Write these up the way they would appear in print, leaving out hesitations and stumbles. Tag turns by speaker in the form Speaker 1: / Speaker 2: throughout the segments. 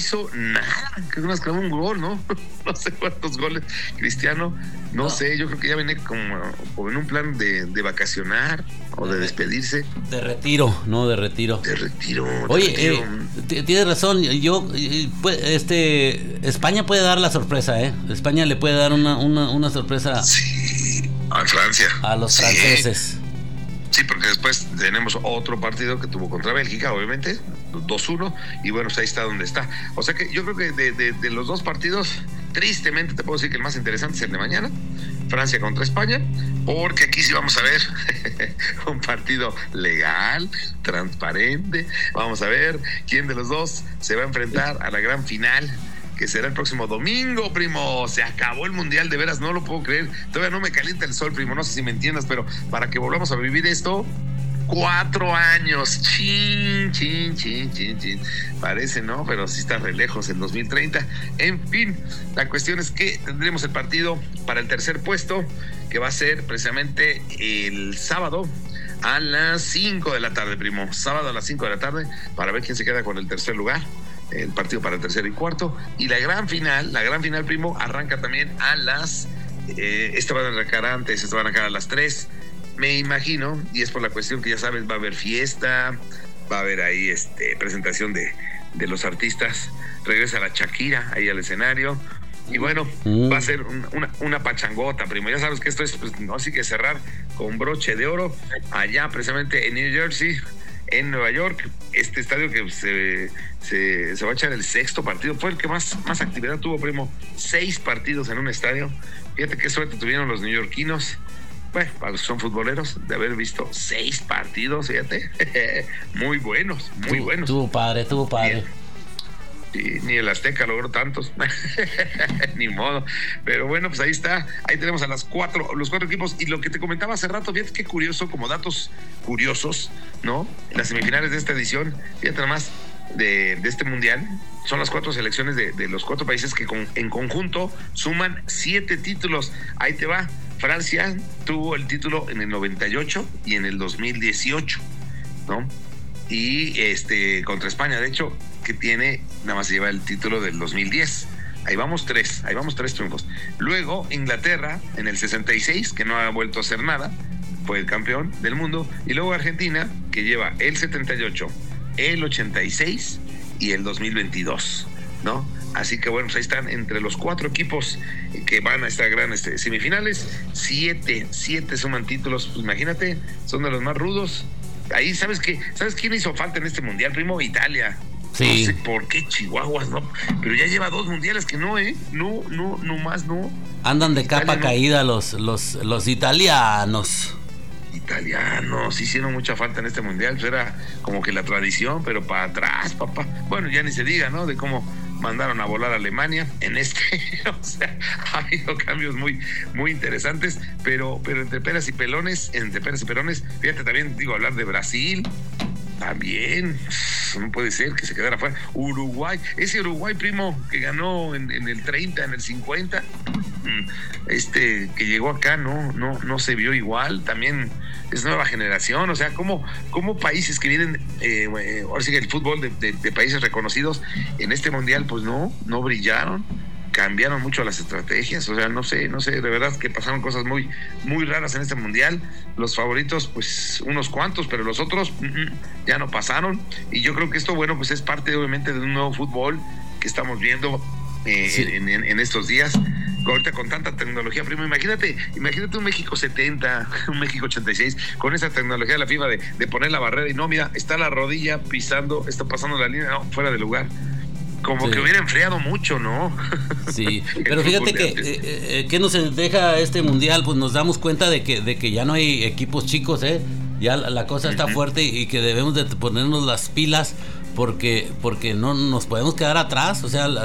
Speaker 1: hizo nada, que más clavó un gol, ¿no? No sé cuántos goles Cristiano, no sé, yo creo que ya viene como en un plan de vacacionar o de despedirse.
Speaker 2: De retiro, ¿no? De retiro. Oye, tienes razón, España puede dar la sorpresa, ¿eh? España le puede dar una sorpresa.
Speaker 1: Sí, a Francia.
Speaker 2: A los franceses.
Speaker 1: Sí, porque después tenemos otro partido que tuvo contra Bélgica, obviamente, 2-1, y bueno, pues ahí está donde está. O sea que yo creo que de los dos partidos, tristemente te puedo decir que el más interesante es el de mañana, Francia contra España, porque aquí sí vamos a ver un partido legal, transparente. Vamos a ver quién de los dos se va a enfrentar a la gran final, que será el próximo domingo, primo. Se acabó el mundial, de veras, no lo puedo creer. Todavía no me calienta el sol, primo, no sé si me entiendas, pero para que volvamos a vivir esto, 4 años, chin. Parece, ¿no? Pero sí está re lejos, en 2030. En fin, la cuestión es que tendremos el partido para el tercer puesto, que va a ser precisamente el sábado a las 5 de la tarde, primo. Sábado a las 5 de la tarde, para ver quién se queda con el tercer lugar. El partido para el tercero y cuarto, y la gran final, primo, arranca también a las van a arrancar antes, van a arrancar a las 3, me imagino, y es por la cuestión que ya sabes, va a haber fiesta, va a haber ahí presentación de los artistas, regresa la Shakira ahí al escenario, y bueno, va a ser una pachangota, primo. Ya sabes que esto es, pues, no, así que cerrar con broche de oro allá precisamente en New Jersey, en Nueva York, este estadio que se va a echar el sexto partido, fue el que más actividad tuvo, primo. 6 partidos en un estadio. Fíjate qué suerte tuvieron los neoyorquinos, bueno, para los que son futboleros, de haber visto 6 partidos, fíjate. Muy buenos.
Speaker 2: Tuvo padre.
Speaker 1: Ni el Azteca logró tantos. Ni modo. Pero bueno, pues ahí está. Ahí tenemos a los 4 equipos. Y lo que te comentaba hace rato, fíjate qué curioso, como datos curiosos, ¿no? En las semifinales de esta edición, fíjate nada más, de este mundial, son las 4 selecciones de los 4 países que en conjunto suman 7 títulos. Ahí te va. Francia tuvo el título en el 98 y en el 2018, ¿no? Y contra España, de hecho, que tiene, nada más se lleva el título del 2010. Ahí vamos 3 triunfos. Luego Inglaterra en el 66, que no ha vuelto a hacer nada, fue el campeón del mundo. Y luego Argentina, que lleva el 78, el 86 y el 2022, ¿no? Así que bueno, pues ahí están entre los 4 equipos que van a estas grandes semifinales. 7 suman títulos, pues imagínate, son de los más rudos. Ahí, ¿sabes quién hizo falta en este mundial, primo? Italia.
Speaker 2: Sí.
Speaker 1: No sé por qué Chihuahuas, ¿no? Pero ya lleva 2 mundiales que no, no más, no.
Speaker 2: Andan de
Speaker 1: Italia,
Speaker 2: capa
Speaker 1: no.
Speaker 2: caída los italianos.
Speaker 1: Italianos hicieron mucha falta en este mundial, pues era como que la tradición, pero para atrás, papá. Bueno, ya ni se diga, ¿no? De cómo mandaron a volar a Alemania en o sea, ha habido cambios muy, muy interesantes, pero entre peras y pelones, fíjate también, hablar de Brasil, también, no puede ser que se quedara fuera. Uruguay, ese Uruguay, primo, que ganó en el 30, en el 50, que llegó acá, no se vio igual, también es nueva generación. O sea, como países que vienen, ahora sí que el fútbol de países reconocidos en este mundial, pues no brillaron, cambiaron mucho las estrategias. O sea, no sé, de verdad que pasaron cosas muy, muy raras en este mundial. Los favoritos, pues unos cuantos, pero los otros ya no pasaron. Y yo creo que esto, bueno, pues es parte obviamente de un nuevo fútbol que estamos viendo en estos días. Ahorita con tanta tecnología, primo, imagínate un México 70, un México 86, con esa tecnología de la FIFA de poner la barrera y no, mira, está la rodilla pisando, está pasando la línea, no, fuera de lugar. Como que hubiera enfriado mucho, ¿no?
Speaker 2: Sí, pero fíjate que nos deja este mundial, pues nos damos cuenta de que ya no hay equipos chicos, ya la cosa está fuerte y que debemos de ponernos las pilas porque no nos podemos quedar atrás. O sea,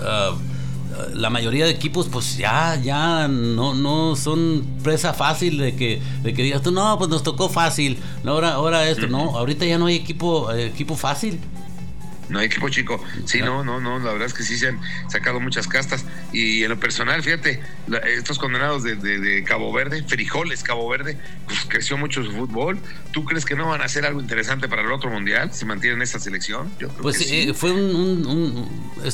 Speaker 2: la mayoría de equipos pues ya no son presa fácil de que digas tú, no, pues nos tocó fácil, no, ahora esto, no, ahorita ya no hay equipo fácil.
Speaker 1: No hay equipo chico. Sí, no, la verdad es que sí se han sacado muchas castas. Y en lo personal, fíjate, estos condenados de Cabo Verde, Frijoles Cabo Verde, pues creció mucho su fútbol. ¿Tú crees que no van a hacer algo interesante para el otro mundial si mantienen esa selección? Yo creo
Speaker 2: pues
Speaker 1: que sí.
Speaker 2: Fue